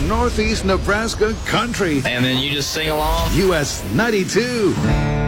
Northeast Nebraska country. And then you just sing along. US 92.